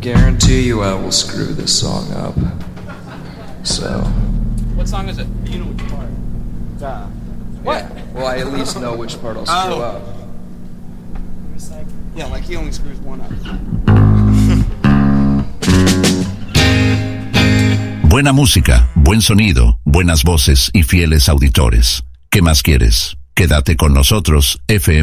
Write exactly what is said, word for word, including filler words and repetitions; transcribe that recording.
guarantee you I will screw this song up. So. What song is it? You know which part. Uh, what? Yeah. Well, I at least know which part I'll screw oh. up. Yeah, like he only screws one up. Buena música, buen sonido, buenas voces y fieles auditores. ¿Qué más quieres? Quédate con nosotros, F M